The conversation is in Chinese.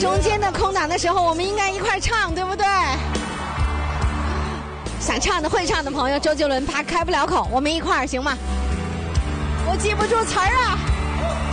中间的空档的时候，我们应该一块唱，对不对？想唱的、会唱的朋友，周杰伦怕开不了口，我们一块儿行吗？我记不住词儿啊。